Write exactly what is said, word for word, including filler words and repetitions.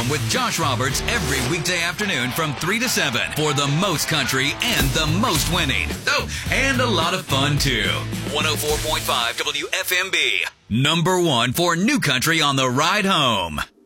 Home with Josh Roberts every weekday afternoon from three to seven for the most country and the most winning. Oh, and a lot of fun, too. one oh four point five W F M B. Number one for new country on the ride home.